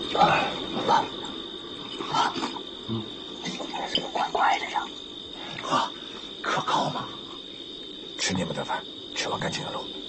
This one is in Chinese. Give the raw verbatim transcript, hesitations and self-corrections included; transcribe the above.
爸，爸，爸，嗯，你怎么乖乖的呀？ 哥，可高吗？ 吃你们的饭，吃完赶紧的路。